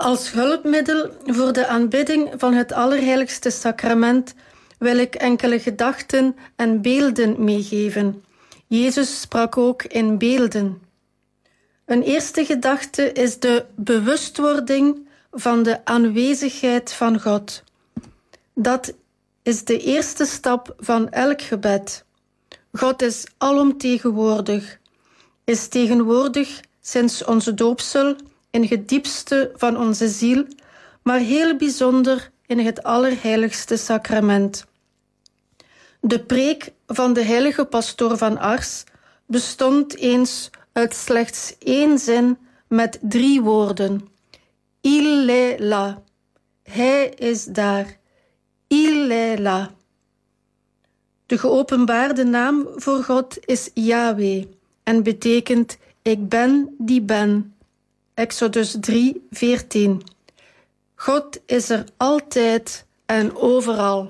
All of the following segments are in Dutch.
Als hulpmiddel voor de aanbidding van het Allerheiligste Sacrament wil ik enkele gedachten en beelden meegeven. Jezus sprak ook in beelden. Een eerste gedachte is de bewustwording van de aanwezigheid van God. Dat is de eerste stap van elk gebed. God is alomtegenwoordig, is tegenwoordig sinds onze doopsel in het diepste van onze ziel, maar heel bijzonder in het Allerheiligste Sacrament. De preek van de heilige pastoor van Ars bestond eens uit slechts 1 zin met 3 woorden. Il est là. Hij is daar. Il est là. De geopenbaarde naam voor God is Yahweh en betekent ik ben die ben. Exodus 3:14. God is er altijd en overal.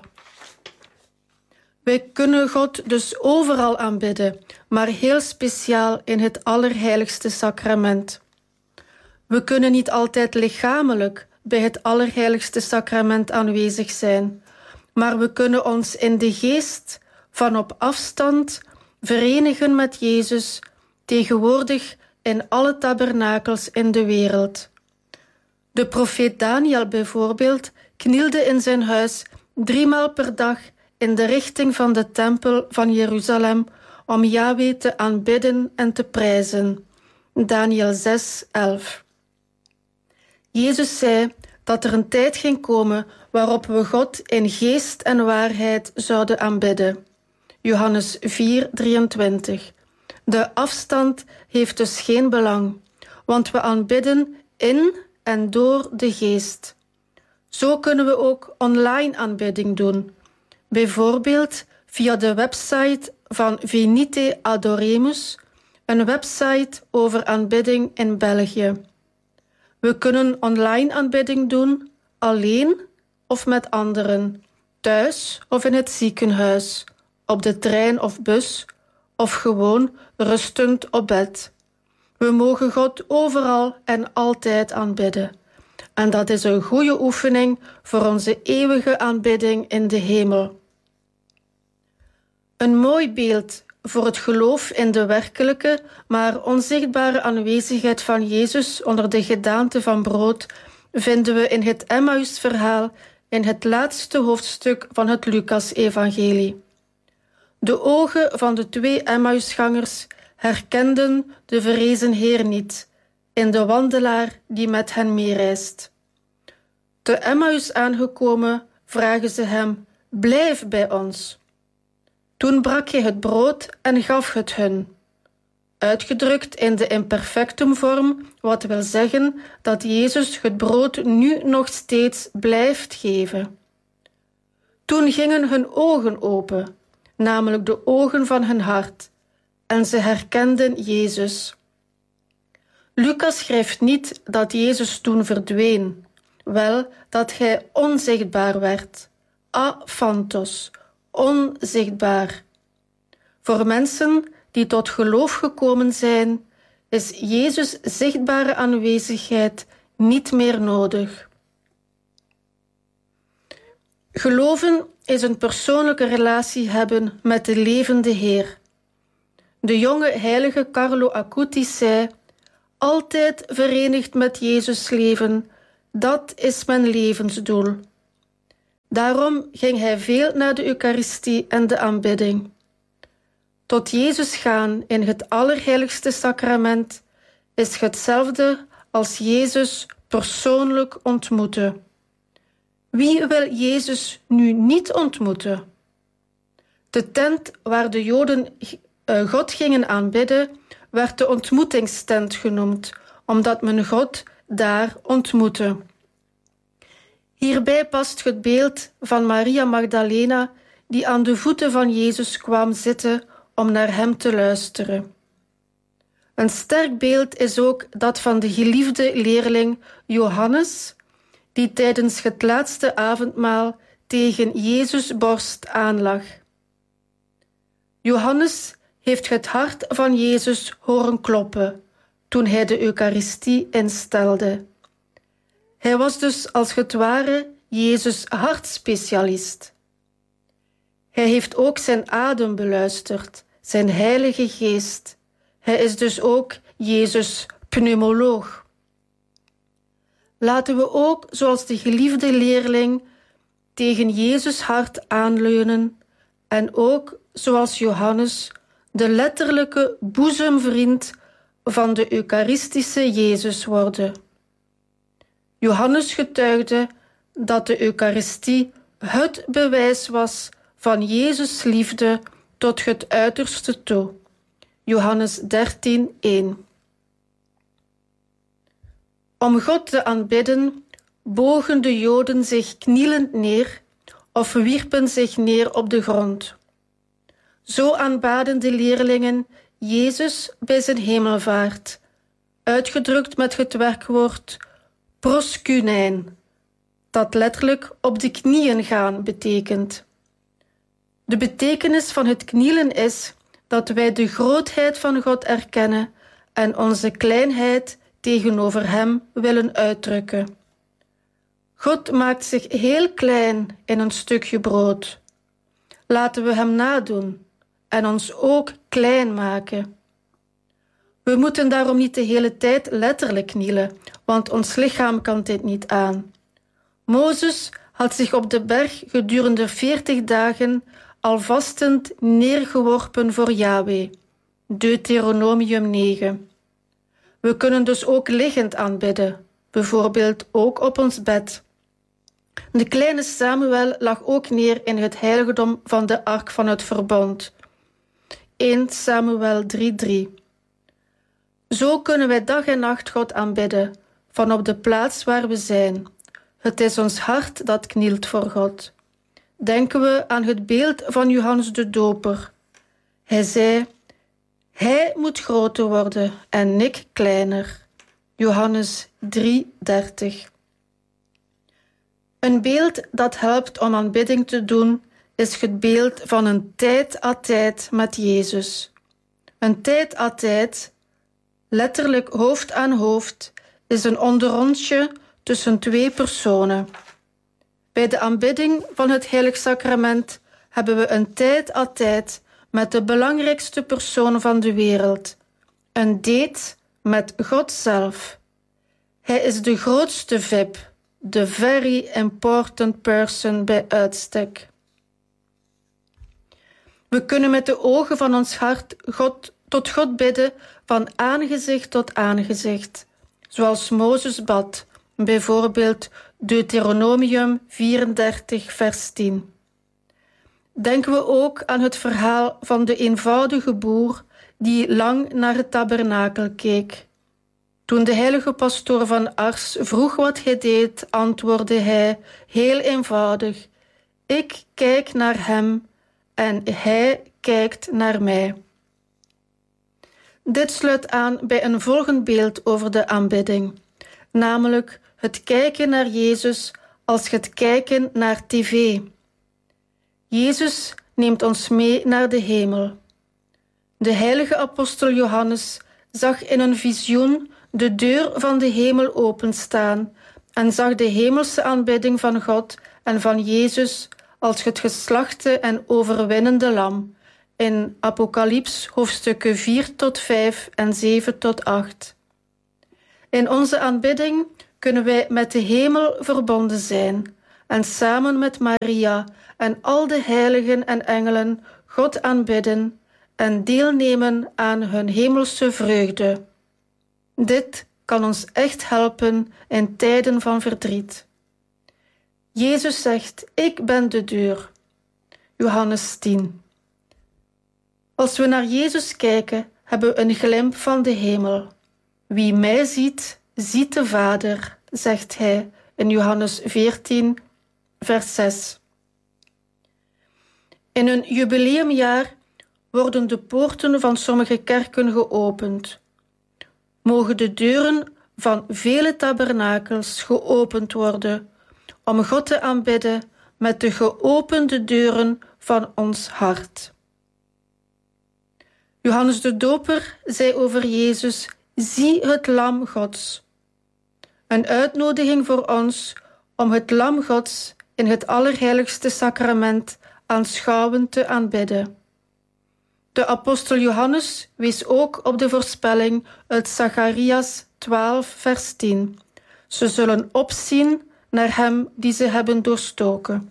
Wij kunnen God dus overal aanbidden, maar heel speciaal in het Allerheiligste Sacrament. We kunnen niet altijd lichamelijk bij het Allerheiligste Sacrament aanwezig zijn, maar we kunnen ons in de geest van op afstand verenigen met Jezus, tegenwoordig in alle tabernakels in de wereld. De profeet Daniel bijvoorbeeld knielde in zijn huis 3 maal per dag in de richting van de tempel van Jeruzalem om Yahweh te aanbidden en te prijzen. Daniel 6:11. Jezus zei dat er een tijd ging komen waarop we God in geest en waarheid zouden aanbidden. Johannes 4:23. De afstand heeft dus geen belang, want we aanbidden in en door de geest. Zo kunnen we ook online aanbidding doen. Bijvoorbeeld via de website van Venite Adoremus, een website over aanbidding in België. We kunnen online aanbidding doen, alleen of met anderen, thuis of in het ziekenhuis, op de trein of bus, of gewoon rustend op bed. We mogen God overal en altijd aanbidden. En dat is een goede oefening voor onze eeuwige aanbidding in de hemel. Een mooi beeld voor het geloof in de werkelijke, maar onzichtbare aanwezigheid van Jezus onder de gedaante van brood vinden we in het Emmausverhaal in het laatste hoofdstuk van het Lucas-evangelie. De ogen van de 2 Emmausgangers herkenden de verrezen Heer niet in de wandelaar die met hen meereist. Te Emmaus aangekomen vragen ze hem: blijf bij ons. Toen brak hij het brood en gaf het hun. Uitgedrukt in de imperfectumvorm, wat wil zeggen dat Jezus het brood nu nog steeds blijft geven. Toen gingen hun ogen open, namelijk de ogen van hun hart, en ze herkenden Jezus. Lucas schrijft niet dat Jezus toen verdween, wel dat hij onzichtbaar werd, aphantos, onzichtbaar. Voor mensen die tot geloof gekomen zijn, is Jezus' zichtbare aanwezigheid niet meer nodig. Geloven is een persoonlijke relatie hebben met de levende Heer. De jonge heilige Carlo Acutis zei: altijd verenigd met Jezus leven, dat is mijn levensdoel. Daarom ging hij veel naar de Eucharistie en de aanbidding. Tot Jezus gaan in het Allerheiligste Sacrament is hetzelfde als Jezus persoonlijk ontmoeten. Wie wil Jezus nu niet ontmoeten? De tent waar de Joden God gingen aanbidden, werd de ontmoetingstent genoemd, omdat men God daar ontmoette. Hierbij past het beeld van Maria Magdalena, die aan de voeten van Jezus kwam zitten om naar hem te luisteren. Een sterk beeld is ook dat van de geliefde leerling Johannes, die tijdens het laatste avondmaal tegen Jezus' borst aanlag. Johannes heeft het hart van Jezus horen kloppen toen hij de Eucharistie instelde. Hij was dus als het ware Jezus' hartspecialist. Hij heeft ook zijn adem beluisterd, zijn Heilige Geest. Hij is dus ook Jezus' pneumoloog. Laten we ook, zoals de geliefde leerling, tegen Jezus' hart aanleunen en ook, zoals Johannes, de letterlijke boezemvriend van de Eucharistische Jezus worden. Johannes getuigde dat de Eucharistie het bewijs was van Jezus' liefde tot het uiterste toe. Johannes 13:1. Om God te aanbidden bogen de Joden zich knielend neer of wierpen zich neer op de grond. Zo aanbaden de leerlingen Jezus bij zijn hemelvaart, uitgedrukt met het werkwoord proskunein, dat letterlijk op de knieën gaan betekent. De betekenis van het knielen is dat wij de grootheid van God erkennen en onze kleinheid tegenover Hem willen uitdrukken. God maakt zich heel klein in een stukje brood. Laten we Hem nadoen en ons ook klein maken. We moeten daarom niet de hele tijd letterlijk knielen, want ons lichaam kan dit niet aan. Mozes had zich op de berg gedurende 40 dagen al vastend neergeworpen voor Yahweh. Deuteronomium 9. We kunnen dus ook liggend aanbidden, bijvoorbeeld ook op ons bed. De kleine Samuel lag ook neer in het heiligdom van de ark van het verbond. 1 Samuel 3:3. Zo kunnen wij dag en nacht God aanbidden, van op de plaats waar we zijn. Het is ons hart dat knielt voor God. Denken we aan het beeld van Johannes de Doper. Hij zei, hij moet groter worden en ik kleiner. Johannes 3:30. Een beeld dat helpt om aanbidding te doen, is het beeld van een tijd à tijd met Jezus. Een tijd à tijd, letterlijk hoofd aan hoofd, is een onderrondje tussen twee personen. Bij de aanbidding van het Heilig Sacrament hebben we een tijd à tijd met de belangrijkste persoon van de wereld. Een date met God zelf. Hij is de grootste VIP, de very important person bij uitstek. We kunnen met de ogen van ons hart tot God bidden van aangezicht tot aangezicht, zoals Mozes bad, bijvoorbeeld Deuteronomium 34, vers 10. Denken we ook aan het verhaal van de eenvoudige boer die lang naar het tabernakel keek. Toen de heilige pastoor van Ars vroeg wat hij deed, antwoordde hij heel eenvoudig: ik kijk naar hem en hij kijkt naar mij. Dit sluit aan bij een volgend beeld over de aanbidding, namelijk het kijken naar Jezus als het kijken naar tv. Jezus neemt ons mee naar de hemel. De heilige apostel Johannes zag in een visioen de deur van de hemel openstaan en zag de hemelse aanbidding van God en van Jezus als het geslachte en overwinnende lam in Apocalyps hoofdstukken 4 tot 5 en 7 tot 8. In onze aanbidding kunnen wij met de hemel verbonden zijn en samen met Maria en al de heiligen en engelen God aanbidden en deelnemen aan hun hemelse vreugde. Dit kan ons echt helpen in tijden van verdriet. Jezus zegt, ik ben de deur. Johannes 10. Als we naar Jezus kijken, hebben we een glimp van de hemel. Wie mij ziet, ziet de Vader, zegt hij in Johannes 14, vers 6. In een jubileumjaar worden de poorten van sommige kerken geopend. Mogen de deuren van vele tabernakels geopend worden om God te aanbidden met de geopende deuren van ons hart. Johannes de Doper zei over Jezus, zie het lam Gods. Een uitnodiging voor ons om het Lam Gods in het allerheiligste sacrament aanschouwend te aanbidden. De apostel Johannes wees ook op de voorspelling uit Zacharias 12, vers 10. Ze zullen opzien naar hem die ze hebben doorstoken.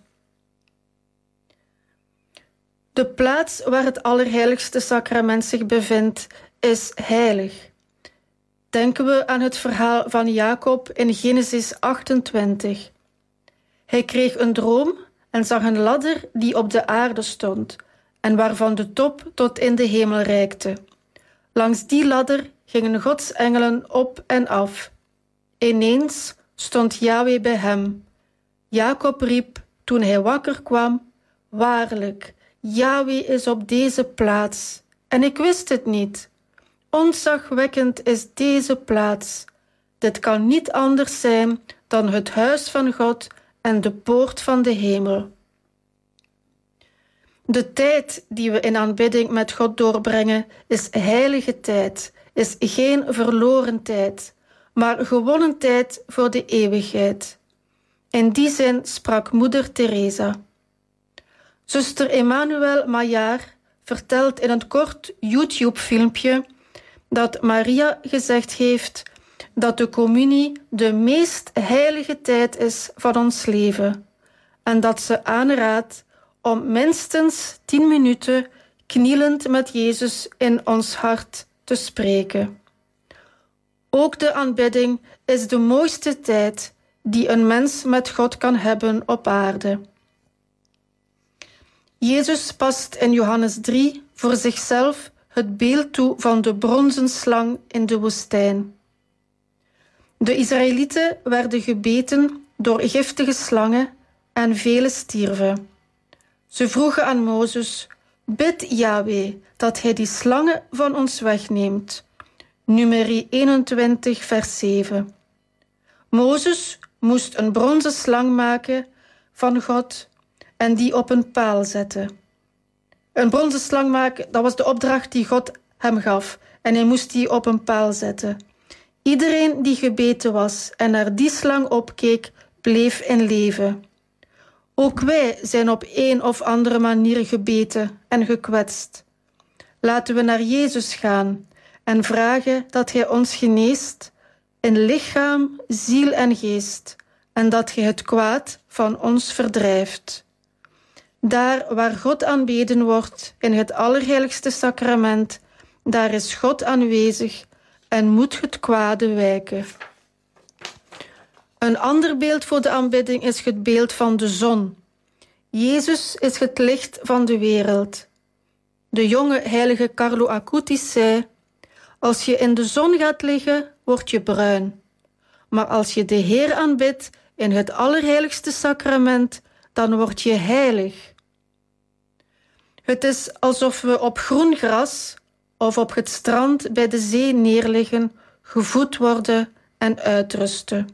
De plaats waar het allerheiligste sacrament zich bevindt, is heilig. Denken we aan het verhaal van Jacob in Genesis 28. Hij kreeg een droom en zag een ladder die op de aarde stond en waarvan de top tot in de hemel reikte. Langs die ladder gingen Gods engelen op en af. Ineens stond Yahweh bij hem. Jacob riep, toen hij wakker kwam, waarlijk, Yahweh is op deze plaats, en ik wist het niet. Ontzagwekkend is deze plaats. Dit kan niet anders zijn dan het huis van God en de poort van de hemel. De tijd die we in aanbidding met God doorbrengen is heilige tijd, is geen verloren tijd, maar gewonnen tijd voor de eeuwigheid. In die zin sprak moeder Teresa. Zuster Emmanuel Maillard vertelt in een kort YouTube-filmpje dat Maria gezegd heeft dat de communie de meest heilige tijd is van ons leven en dat ze aanraadt om minstens 10 minuten knielend met Jezus in ons hart te spreken. Ook de aanbidding is de mooiste tijd die een mens met God kan hebben op aarde. Jezus past in Johannes 3 voor zichzelf het beeld toe van de bronzen slang in de woestijn. De Israëlieten werden gebeten door giftige slangen en velen stierven. Ze vroegen aan Mozes, bid Yahweh dat hij die slangen van ons wegneemt. Numeri 21, vers 7. Mozes moest een bronzen slang maken van God en die op een paal zetten. Een bronzen slang maken, dat was de opdracht die God hem gaf. En hij moest die op een paal zetten. Iedereen die gebeten was en naar die slang opkeek, bleef in leven. Ook wij zijn op een of andere manier gebeten en gekwetst. Laten we naar Jezus gaan en vragen dat hij ons geneest in lichaam, ziel en geest en dat hij het kwaad van ons verdrijft. Daar waar God aanbeden wordt in het allerheiligste sacrament, daar is God aanwezig en moet het kwade wijken. Een ander beeld voor de aanbidding is het beeld van de zon. Jezus is het licht van de wereld. De jonge heilige Carlo Acutis zei, als je in de zon gaat liggen, word je bruin. Maar als je de Heer aanbidt in het allerheiligste sacrament, dan word je heilig. Het is alsof we op groen gras of op het strand bij de zee neerliggen, gevoed worden en uitrusten.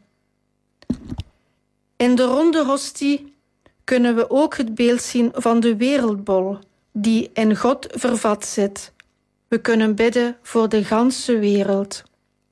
In de ronde hostie kunnen we ook het beeld zien van de wereldbol, die in God vervat zit. We kunnen bidden voor de ganse wereld.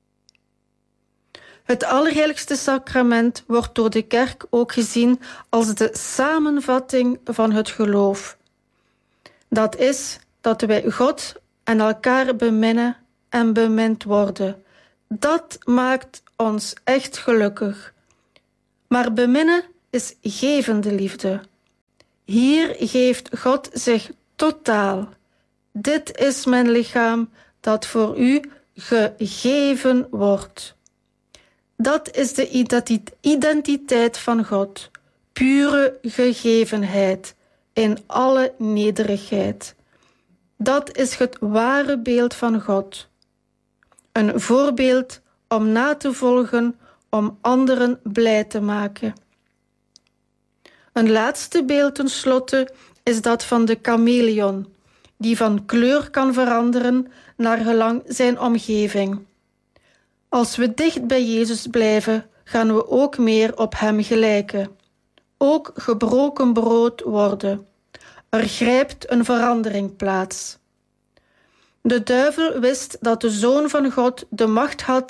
Het allerheiligste sacrament wordt door de kerk ook gezien als de samenvatting van het geloof. Dat is dat wij God en elkaar beminnen en bemind worden. Dat maakt ons echt gelukkig. Maar beminnen is gevende liefde. Hier geeft God zich totaal. Dit is mijn lichaam dat voor u gegeven wordt. Dat is de identiteit van God. Pure gegevenheid in alle nederigheid. Dat is het ware beeld van God. Een voorbeeld om na te volgen, om anderen blij te maken. Een laatste beeld tenslotte is dat van de chameleon, die van kleur kan veranderen naar gelang zijn omgeving. Als we dicht bij Jezus blijven, gaan we ook meer op hem gelijken. Ook gebroken brood worden. Er grijpt een verandering plaats. De duivel wist dat de Zoon van God de macht had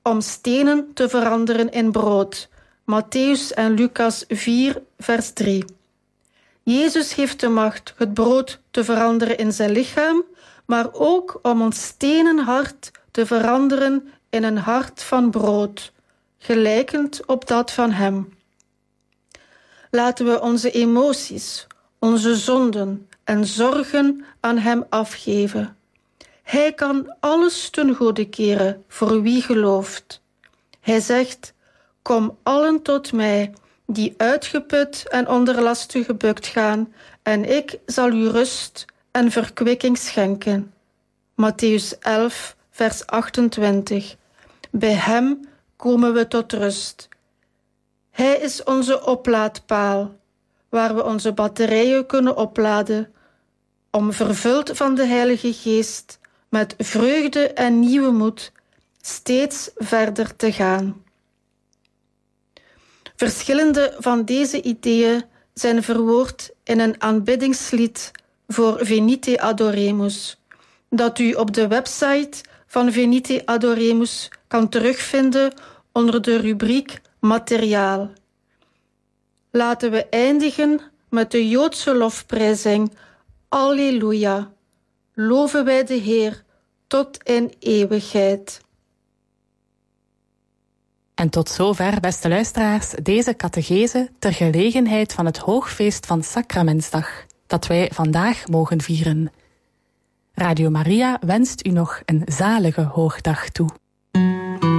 om stenen te veranderen in brood. Mattheüs en Lucas 4, vers 3. Jezus heeft de macht het brood te veranderen in zijn lichaam, maar ook om ons stenen hart te veranderen in een hart van brood, gelijkend op dat van hem. Laten we onze emoties, onze zonden en zorgen aan hem afgeven. Hij kan alles ten goede keren voor wie gelooft. Hij zegt: kom allen tot mij, die uitgeput en onder lasten gebukt gaan, en ik zal u rust en verkwikking schenken. Mattheüs 11, vers 28. Bij hem komen we tot rust. Hij is onze oplaadpaal, waar we onze batterijen kunnen opladen, om vervuld van de Heilige Geest, met vreugde en nieuwe moed, steeds verder te gaan. Verschillende van deze ideeën zijn verwoord in een aanbiddingslied voor Venite Adoremus, dat u op de website van Venite Adoremus kan terugvinden onder de rubriek Materiaal. Laten we eindigen met de Joodse lofprijzing Alleluia. Loven wij de Heer tot in eeuwigheid. En tot zover, beste luisteraars, deze catechese ter gelegenheid van het hoogfeest van Sacramentsdag, dat wij vandaag mogen vieren. Radio Maria wenst u nog een zalige hoogdag toe.